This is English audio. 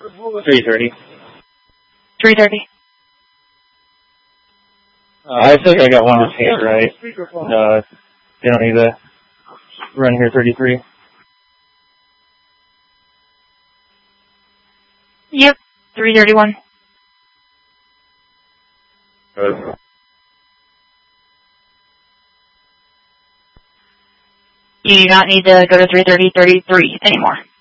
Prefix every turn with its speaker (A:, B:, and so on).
A: 330.
B: 330.
A: I think I got one to paint right. They don't need to run here 33.
B: Yep, 331. You do not need to go to 330-33 anymore.